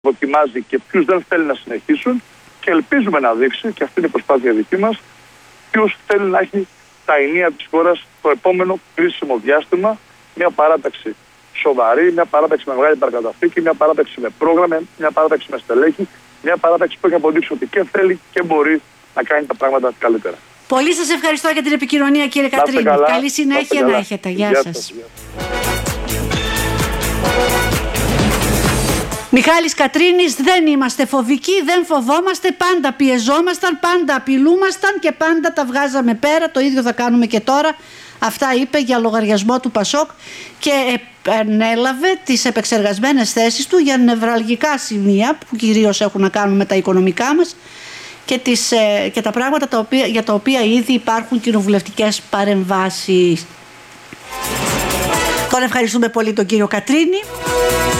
δοκιμάζει και ποιους δεν θέλει να συνεχίσουν, και ελπίζουμε να δείξει, και αυτή είναι η προσπάθεια δική μας, ποιους θέλει να έχει τα ενία της χώρας το επόμενο κρίσιμο διάστημα. Μια παράταξη σοβαρή, μια παράταξη με μεγάλη παρακαταθήκη, μια παράταξη με πρόγραμμα, μια παράταξη με στελέχη, μια παράταξη που έχει αποδείξει ότι και θέλει και μπορεί να κάνει τα πράγματα καλύτερα. Πολύ σας ευχαριστώ για την επικοινωνία, κύριε Κατρίνη. Καλή συνέχεια να έχετε. Γεια σας. Μιχάλης Κατρίνης, δεν είμαστε φοβικοί, δεν φοβόμαστε, πάντα πιεζόμασταν, πάντα απειλούμασταν και πάντα τα βγάζαμε πέρα. Το ίδιο θα κάνουμε και τώρα. Αυτά είπε για λογαριασμό του Πασόκ και επανέλαβε τις επεξεργασμένες θέσεις του για νευραλγικά σημεία που κυρίως έχουν να κάνουν με τα οικονομικά μας και τα πράγματα για τα οποία ήδη υπάρχουν κοινοβουλευτικές παρεμβάσεις. Τώρα ευχαριστούμε πολύ τον κύριο Κατρίνη.